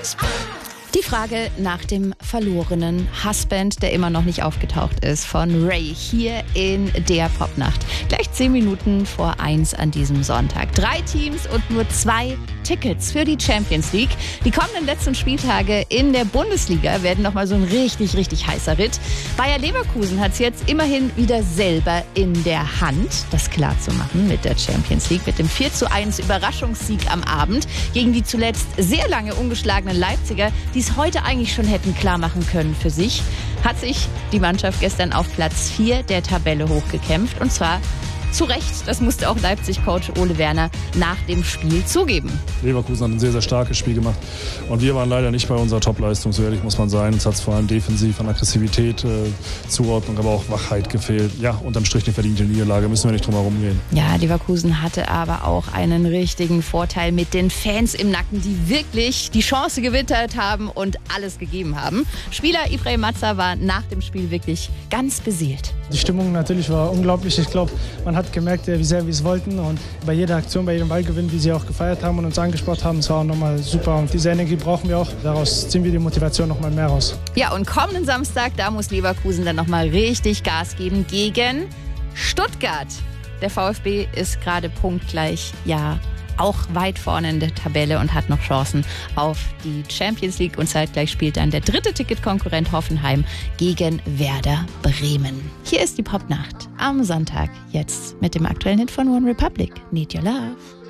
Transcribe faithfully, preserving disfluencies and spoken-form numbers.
Die Frage nach dem verlorenen Husband, der immer noch nicht aufgetaucht ist, von Ray hier in der Popnacht. Gleich zehn Minuten vor eins an diesem Sonntag. Drei Teams und nur zwei Tickets für die Champions League. Die kommenden letzten Spieltage in der Bundesliga werden nochmal so ein richtig, richtig heißer Ritt. Bayer Leverkusen hat es jetzt immerhin wieder selber in der Hand, das klar zu machen mit der Champions League, mit dem vier zu eins Überraschungssieg am Abend gegen die zuletzt sehr lange ungeschlagenen Leipziger, die es heute eigentlich schon hätten klar machen können für sich, hat sich die Mannschaft gestern auf Platz vier der Tabelle hochgekämpft. Und zwar zu Recht, das musste auch Leipzig-Coach Ole Werner nach dem Spiel zugeben. Leverkusen hat ein sehr, sehr starkes Spiel gemacht und wir waren leider nicht bei unserer Topleistung, so ehrlich muss man sein. Uns hat es vor allem defensiv an Aggressivität, äh, Zuordnung, aber auch Wachheit gefehlt. Ja, unterm Strich eine verdiente Niederlage, müssen wir nicht drum herum gehen. Ja, Leverkusen hatte aber auch einen richtigen Vorteil mit den Fans im Nacken, die wirklich die Chance gewittert haben und alles gegeben haben. Spieler Ibrahim Mazza war nach dem Spiel wirklich ganz beseelt. Die Stimmung natürlich war unglaublich. Ich glaube, man hat gemerkt, wie sehr wir es wollten. Und bei jeder Aktion, bei jedem Ballgewinn, wie sie auch gefeiert haben und uns angesprochen haben, es war auch nochmal super. Und diese Energie brauchen wir auch. Daraus ziehen wir die Motivation nochmal mehr raus. Ja, und kommenden Samstag, da muss Leverkusen dann nochmal richtig Gas geben gegen Stuttgart. Der VfB ist gerade punktgleich, ja, auch weit vorne in der Tabelle und hat noch Chancen auf die Champions League. Und zeitgleich spielt dann der dritte Ticketkonkurrent Hoffenheim gegen Werder Bremen. Hier ist die Popnacht am Sonntag, jetzt mit dem aktuellen Hit von One Republic, Need Your Love.